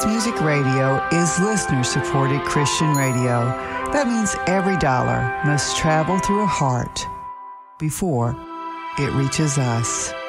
Truth Music Radio is listener-supported Christian radio. That means every dollar must travel through a heart before it reaches us.